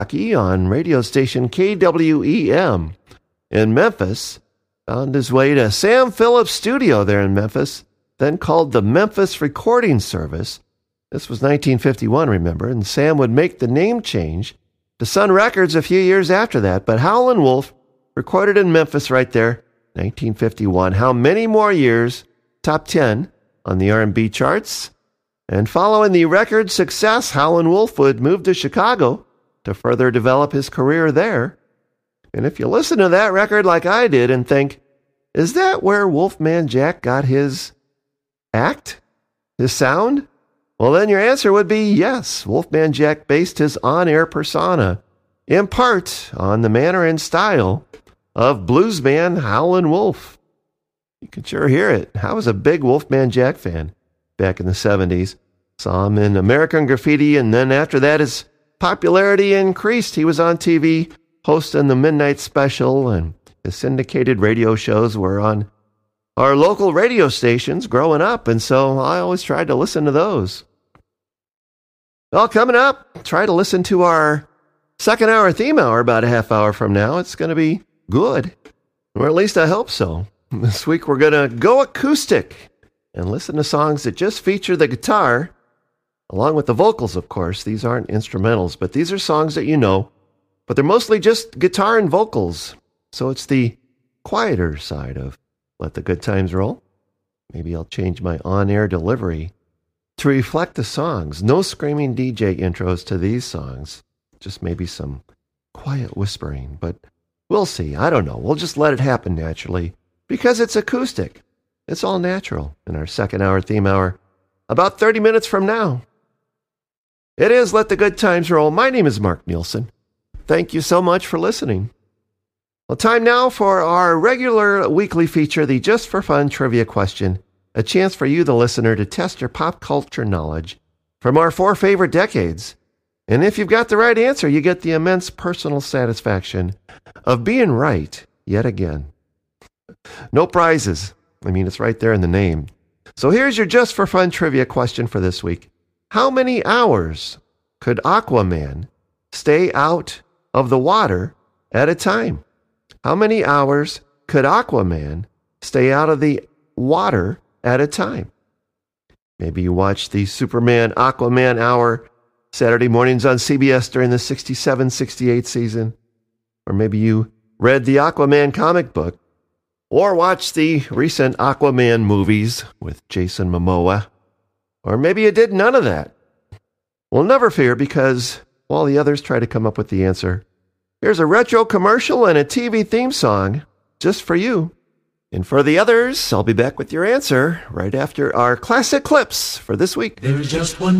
on radio station KWEM in Memphis. Found his way to Sam Phillips' studio there in Memphis, then called the Memphis Recording Service. This was 1951, remember, and Sam would make the name change to Sun Records a few years after that. But Howlin' Wolf recorded in Memphis right there, 1951. How many more years? Top 10 on the R&B charts. And following the record success, Howlin' Wolf would move to Chicago to further develop his career there. And if you listen to that record like I did and think, is that where Wolfman Jack got his act? His sound? Well, then your answer would be yes. Wolfman Jack based his on-air persona, in part, on the manner and style of bluesman Howlin' Wolf. You can sure hear it. I was a big Wolfman Jack fan back in the 70s. Saw him in American Graffiti, and then after that his popularity increased. He was on TV hosting the Midnight Special, and his syndicated radio shows were on our local radio stations growing up, and so I always tried to listen to those. Well, coming up, try to listen to our second hour theme hour about a half hour from now. It's going to be good, or at least I hope so. This week we're going to go acoustic and listen to songs that just feature the guitar, along with the vocals, of course. These aren't instrumentals, but these are songs that you know, but they're mostly just guitar and vocals. So it's the quieter side of Let the Good Times Roll. Maybe I'll change my on-air delivery to reflect the songs. No screaming DJ intros to these songs. Just maybe some quiet whispering, but we'll see. I don't know. We'll just let it happen naturally because it's acoustic. It's all natural in our second hour theme hour about 30 minutes from now. It is Let the Good Times Roll. My name is Mark Nielsen. Thank you so much for listening. Well, time now for our regular weekly feature, the Just for Fun Trivia Question, a chance for you, the listener, to test your pop culture knowledge from our 4 favorite decades. And if you've got the right answer, you get the immense personal satisfaction of being right yet again. No prizes. I mean, it's right there in the name. So here's your Just for Fun Trivia Question for this week. How many hours could Aquaman stay out of the water at a time? How many hours could Aquaman stay out of the water at a time? Maybe you watch the Superman Aquaman Hour Saturday mornings on CBS during the 67-68 season. Or maybe you read the Aquaman comic book. Or watched the recent Aquaman movies with Jason Momoa. Or maybe you did none of that. Well, never fear, because while the others try to come up with the answer, here's a retro commercial and a TV theme song just for you. And for the others, I'll be back with your answer right after our classic clips for this week. There is just one